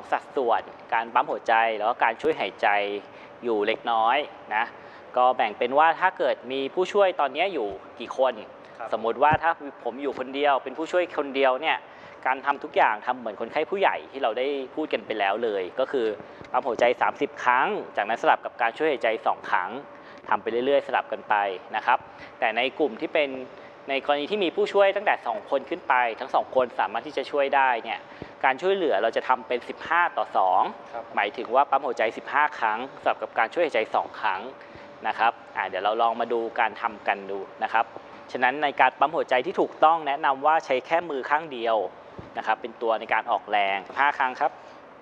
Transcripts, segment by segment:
สัดส่วนการปั๊มหัวใจแล้วก็การช่วยหายใจอยู่เล็กน้อยนะก็แบ่งเป็นว่าถ้าเกิดมีผู้ช่วยตอนนี้อยู่กี่คนสมมติว่าถ้าผมอยู่คนเดียวเป็นผู้ช่วยคนเดียวเนี่ยการทำทุกอย่างทำเหมือนคนไข้ผู้ใหญ่ที่เราได้พูดกันไปแล้วเลยก็คือปั๊มหัวใจ30ครั้งจากนั้นสลับกับการช่วยหายใจ2ครั้งทำไปเรื่อยๆสลับกันไปนะครับแต่ในกลุ่มที่เป็นในกรณีที่มีผู้ช่วยตั้งแต่2คนขึ้นไปทั้ง2คนสามารถที่จะช่วยได้เนี่ยการช่วยเหลือเราจะทำเป็น15:2หมายถึงว่าปั๊มหัวใจ15ครั้งสลับกับการช่วยหายใจ2ครั้งนะครับเดี๋ยวเราลองมาดูการทำกันดูนะครับฉะนั้นในการปั๊มหัวใจที่ถูกต้องแนะนำว่าใช้แค่มือข้างเดียวนะครับเป็นตัวในการออกแรง5ครั้งครับ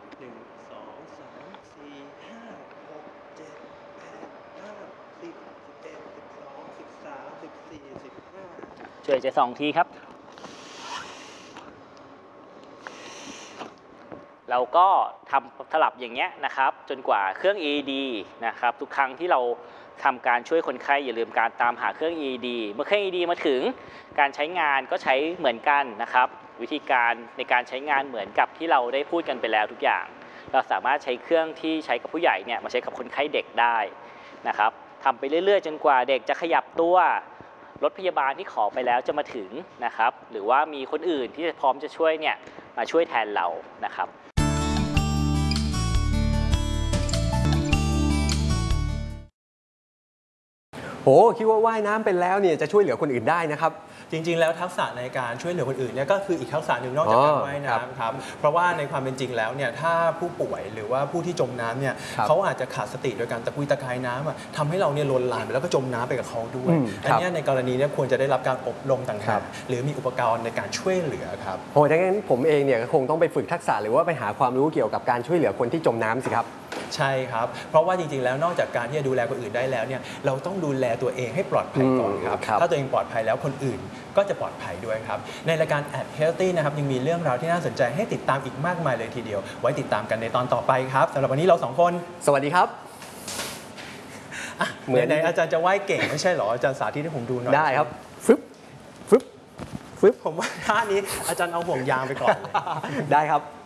ช่วยใจ2ทีครับเราก็ทำสลับอย่างเงี้ยนะครับจนกว่าเครื่อง AED นะครับทุกครั้งที่เราทำการช่วยคนไข้อย่าลืมการตามหาเครื่อง AED เมื่อเครื่อง AED มาถึงการใช้งานก็ใช้เหมือนกันนะครับวิธีการในการใช้งานเหมือนกับที่เราได้พูดกันไปแล้วทุกอย่างเราสามารถใช้เครื่องที่ใช้กับผู้ใหญ่เนี่ยมาใช้กับคนไข้เด็กได้นะครับทำไปเรื่อยๆจนกว่าเด็กจะขยับตัวรถพยาบาลที่ขอไปแล้วจะมาถึงนะครับหรือว่ามีคนอื่นที่พร้อมจะช่วยเนี่ยมาช่วยแทนเรานะครับโหคิดว่าว่ายน้ำเป็นแล้วเนี่ยจะช่วยเหลือคนอื่นได้นะครับจริงๆแล้วทักษะในการช่วยเหลือคนอื่นเนี่ยก็คืออีกทักษะหนึ่งนอกจากการว่ายน้ำครับเพราะว่าในความเป็นจริงแล้วเนี่ยถ้าผู้ป่วยหรือว่าผู้ที่จมน้ำเนี่ยเขาอาจจะขาดสติโดยการตะกุยตะกายน้ำทำให้เราเนี่ยลวนลามไปแล้วก็จมน้ำไปกับเขาด้วยอันนี้ในกรณีนี้ควรจะได้รับการอบรมต่างหากหรือมีอุปกรณ์ในการช่วยเหลือครับโอ้ดังนั้นผมเองเนี่ยคงต้องไปฝึกทักษะหรือว่าไปหาความรู้เกี่ยวกับการช่วยเหลือคนที่จมน้ำสิครับใช่ครับเพราะว่าจริงๆแล้วนอกจากการที่จะดูแลคนอื่นได้แล้วเนี่ยเราต้องดูแลตัวเองให้ปลอดภัยก่อนครับถ้าตัวเองปลอดภัยแล้วคนอื่นก็จะปลอดภัยด้วยครับในรายการ At Healthy นะครับยังมีเรื่องราวที่น่าสนใจให้ติดตามอีกมากมายเลยทีเดียวไว้ติดตามกันในตอนต่อไปครับสำหรับวันนี้เรา2คนสวัสดีครับเหมือนในอาจารย์จะว่ายเก่งไม่ใช่หรออาจารย์สาธิตให้ผมดูหน่อยได้ครับฟึบฟึบฟึบผมว่าท่านี้อาจารย์เอาห่วงยางไปก่อนได้ครับ